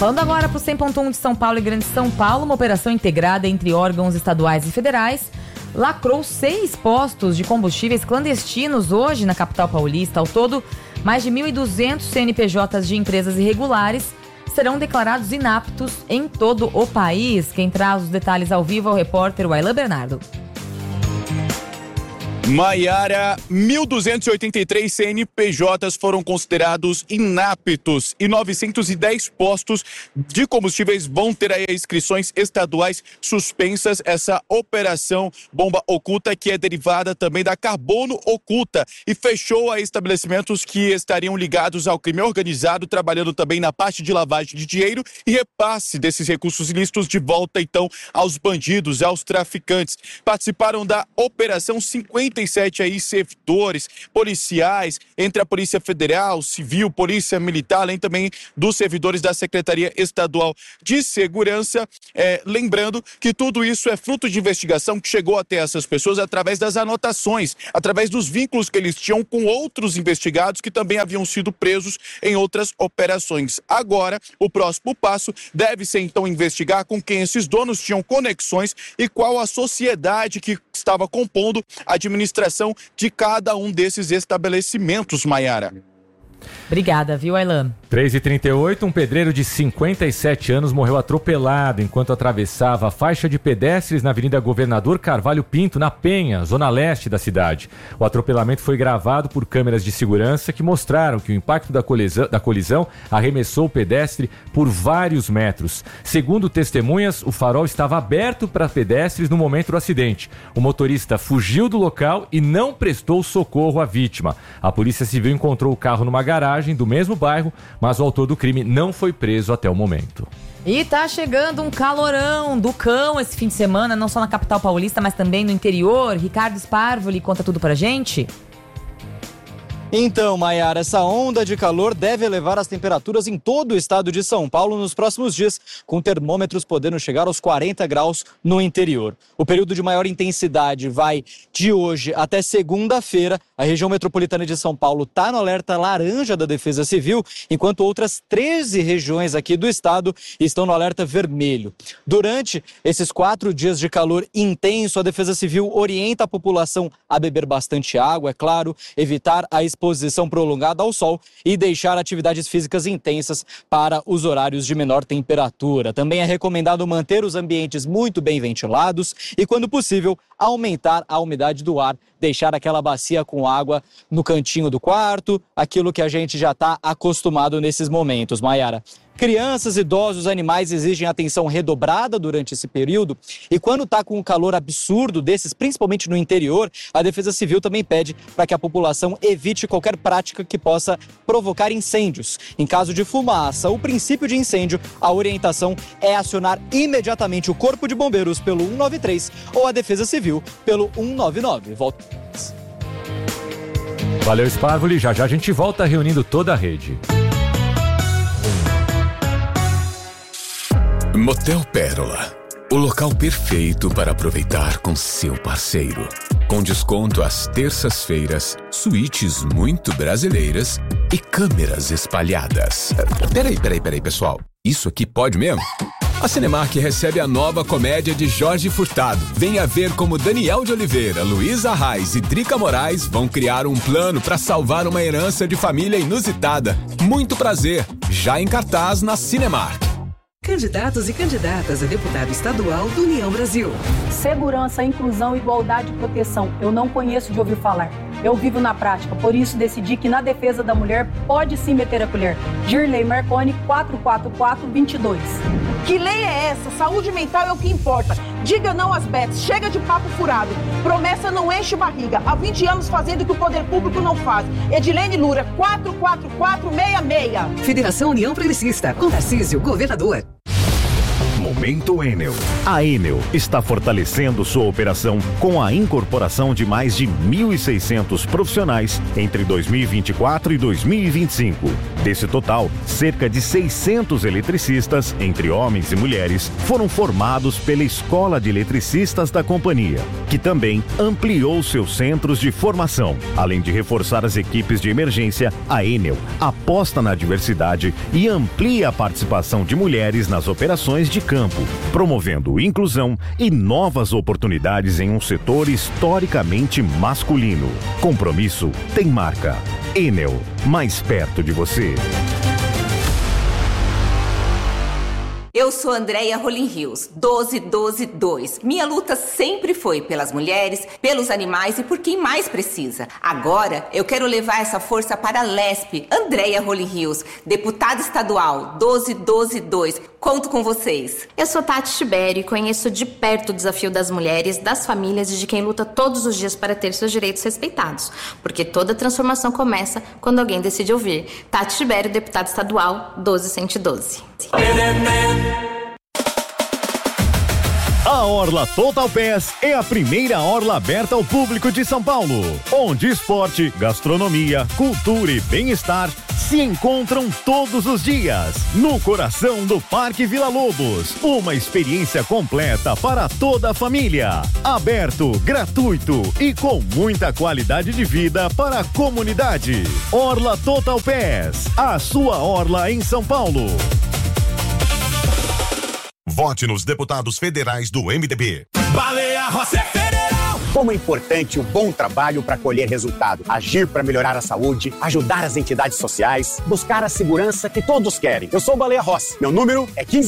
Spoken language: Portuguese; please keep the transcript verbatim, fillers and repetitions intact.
Falando agora para o cem ponto um de São Paulo e Grande São Paulo, uma operação integrada entre órgãos estaduais e federais lacrou seis postos de combustíveis clandestinos hoje na capital paulista. Ao todo, mais de mil e duzentos C N P Js de empresas irregulares serão declarados inaptos em todo o país. Quem traz os detalhes ao vivo é o repórter Wailan Bernardo. Maiara, mil duzentos e oitenta e três C N P Js foram considerados inaptos e novecentos e dez postos de combustíveis vão ter aí inscrições estaduais suspensas. Essa operação bomba oculta, que é derivada também da carbono oculta, e fechou aí estabelecimentos que estariam ligados ao crime organizado, trabalhando também na parte de lavagem de dinheiro e repasse desses recursos ilícitos de volta então aos bandidos, aos traficantes. Participaram da operação cinquenta e sete aí servidores policiais, entre a Polícia Federal, Civil, Polícia Militar, além também dos servidores da Secretaria Estadual de Segurança. É, lembrando que tudo isso é fruto de investigação que chegou até essas pessoas através das anotações, através dos vínculos que eles tinham com outros investigados que também haviam sido presos em outras operações. Agora, o próximo passo deve ser então investigar com quem esses donos tinham conexões e qual a sociedade que estava compondo a administração de cada um desses estabelecimentos, Maiara. Obrigada, viu, Wailan? três e trinta e oito, um pedreiro de cinquenta e sete anos morreu atropelado enquanto atravessava a faixa de pedestres na Avenida Governador Carvalho Pinto, na Penha, zona leste da cidade. O atropelamento foi gravado por câmeras de segurança que mostraram que o impacto da colisão, da colisão arremessou o pedestre por vários metros. Segundo testemunhas, o farol estava aberto para pedestres no momento do acidente. O motorista fugiu do local e não prestou socorro à vítima. A Polícia Civil encontrou o carro numa garagem do mesmo bairro, mas o autor do crime não foi preso até o momento. E tá chegando um calorão do cão esse fim de semana, não só na capital paulista, mas também no interior. Ricardo Sparvoli conta tudo pra gente. Então, Maiara, essa onda de calor deve elevar as temperaturas em todo o estado de São Paulo nos próximos dias, com termômetros podendo chegar aos quarenta graus no interior. O período de maior intensidade vai de hoje até segunda-feira. A região metropolitana de São Paulo está no alerta laranja da Defesa Civil, enquanto outras treze regiões aqui do estado estão no alerta vermelho. Durante esses quatro dias de calor intenso, a Defesa Civil orienta a população a beber bastante água, é claro, evitar a exposição exposição prolongada ao sol e deixar atividades físicas intensas para os horários de menor temperatura. Também é recomendado manter os ambientes muito bem ventilados e, quando possível, aumentar a umidade do ar, deixar aquela bacia com água no cantinho do quarto, aquilo que a gente já está acostumado nesses momentos, Maiara. Crianças, idosos, animais exigem atenção redobrada durante esse período e quando está com um calor absurdo desses, principalmente no interior, a Defesa Civil também pede para que a população evite qualquer prática que possa provocar incêndios. Em caso de fumaça ou princípio de incêndio, a orientação é acionar imediatamente o Corpo de Bombeiros pelo um nove três ou a Defesa Civil pelo um nove nove. Volta. Valeu, Sparvoli. Já já a gente volta reunindo toda a rede. Motel Pérola, o local perfeito para aproveitar com seu parceiro. Com desconto às terças-feiras, suítes muito brasileiras e câmeras espalhadas. Peraí, peraí, peraí, pessoal. Isso aqui pode mesmo? A Cinemark recebe a nova comédia de Jorge Furtado. Venha ver como Daniel de Oliveira, Luísa Arraes e Drica Moraes vão criar um plano para salvar uma herança de família inusitada. Muito prazer, já em cartaz na Cinemark. Candidatos e candidatas a deputado estadual do União Brasil. Segurança, inclusão, igualdade e proteção. Eu não conheço de ouvir falar. Eu vivo na prática, por isso decidi que na defesa da mulher pode sim meter a colher. Girley Marconi, quatro quatro quatro, dois dois. Que lei é essa? Saúde mental é o que importa. Diga não às bets, chega de papo furado. Promessa não enche barriga. Há vinte anos fazendo o que o poder público não faz. Edilene Lura, quatro quatro quatro, seis seis. Federação União Progressista, com Tarcísio, governador. Momento Enel. A Enel está fortalecendo sua operação com a incorporação de mais de mil e seiscentos profissionais entre dois mil e vinte e quatro e dois mil e vinte e cinco. Desse total, cerca de seiscentos eletricistas, entre homens e mulheres, foram formados pela Escola de Eletricistas da companhia, que também ampliou seus centros de formação. Além de reforçar as equipes de emergência, a Enel aposta na diversidade e amplia a participação de mulheres nas operações de campo, promovendo inclusão e novas oportunidades em um setor historicamente masculino. Compromisso tem marca. Enel, mais perto de você. Eu sou Andréia Rolim Rios, doze doze dois. Minha luta sempre foi pelas mulheres, pelos animais e por quem mais precisa. Agora, eu quero levar essa força para a Lespe, Andréia Rolim Rios, deputada estadual, doze doze dois. Conto com vocês. Eu sou Tati Tibério e conheço de perto o desafio das mulheres, das famílias e de quem luta todos os dias para ter seus direitos respeitados. Porque toda transformação começa quando alguém decide ouvir. Tati Tibério, deputada estadual, doze cento e doze. A Orla Total Pass é a primeira orla aberta ao público de São Paulo, onde esporte, gastronomia, cultura e bem-estar se encontram todos os dias, no coração do Parque Vila Lobos. Uma experiência completa para toda a família. Aberto, gratuito e com muita qualidade de vida para a comunidade. Orla Total Pass, a sua orla em São Paulo. Vote nos deputados federais do M D B. Baleia Rossi é federal! Como é importante o bom trabalho para colher resultado. Agir para melhorar a saúde, ajudar as entidades sociais, buscar a segurança que todos querem. Eu sou o Baleia Rossi. Meu número é quinze.